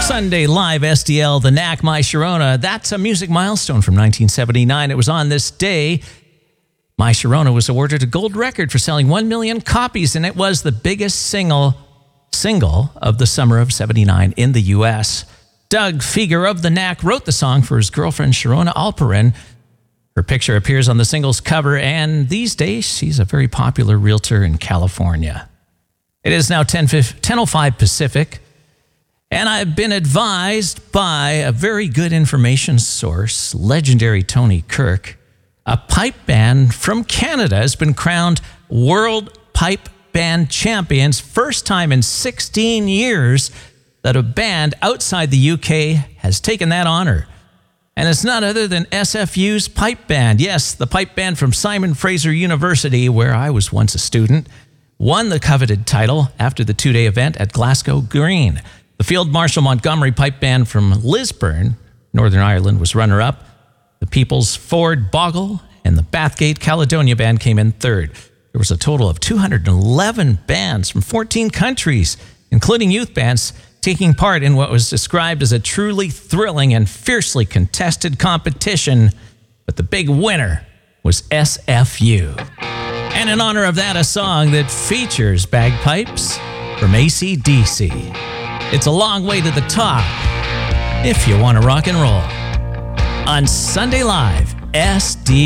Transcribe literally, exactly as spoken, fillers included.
Sunday Live S D L, The Knack, My Sharona. That's a music milestone from nineteen seventy-nine. It was on this day My Sharona was awarded a gold record for selling one million copies, and it was the biggest single single of the summer of seventy-nine in the U S. Doug Fieger of The Knack wrote the song for his girlfriend Sharona Alperin. Her picture appears on the single's cover, and these days she's a very popular realtor in California. It is now ten oh five Pacific, and I've been advised by a very good information source, legendary Tony Kirk. A pipe band from Canada has been crowned World Pipe Band Champions, first time in sixteen years that a band outside the U K has taken that honor. And it's none other than S F U's pipe band. Yes, the pipe band from Simon Fraser University, where I was once a student, won the coveted title after the two-day event at Glasgow Green. The Field Marshal Montgomery Pipe Band from Lisburn, Northern Ireland, was runner-up. The People's Ford Bogle and the Bathgate Caledonia Band came in third. There was a total of two hundred eleven bands from fourteen countries, including youth bands, taking part in what was described as a truly thrilling and fiercely contested competition. But the big winner was S F U. And in honor of that, a song that features bagpipes from A C D C. It's a long way to the top if you want to rock and roll. On Sunday Live, S D